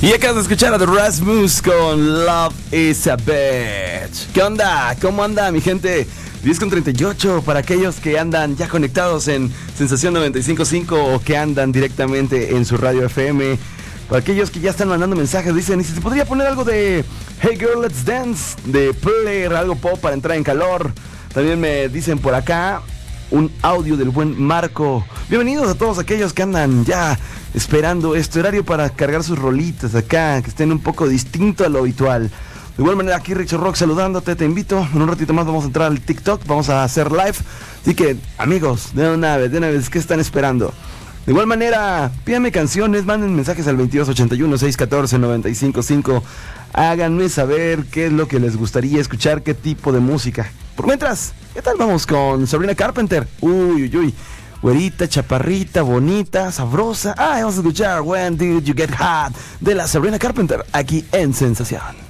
Y acabas de escuchar a The Rasmus con Love is a Bitch. ¿Qué onda? ¿Cómo anda mi gente? 10:38 para aquellos que andan ya conectados en Sensación 95.5 o que andan directamente en su radio FM. Para aquellos que ya están mandando mensajes, dicen, ¿y si se podría poner algo de Hey Girl Let's Dance? De Player, algo pop para entrar en calor. También me dicen por acá un audio del buen Marco. Bienvenidos a todos aquellos que andan ya esperando este horario para cargar sus rolitas acá, que estén un poco distinto a lo habitual. De igual manera, aquí Richard Rock saludándote, te invito. En un ratito más vamos a entrar al TikTok, vamos a hacer live. Así que, amigos, de una vez, ¿qué están esperando? De igual manera, pídanme canciones, manden mensajes al 2281-614-955. Háganme saber qué es lo que les gustaría escuchar, qué tipo de música. Por mientras, ¿qué tal vamos con Sabrina Carpenter? Uy. Güerita, chaparrita, bonita, sabrosa. Vamos a escuchar When Did You Get Hot de la Sabrina Carpenter aquí en Sensación.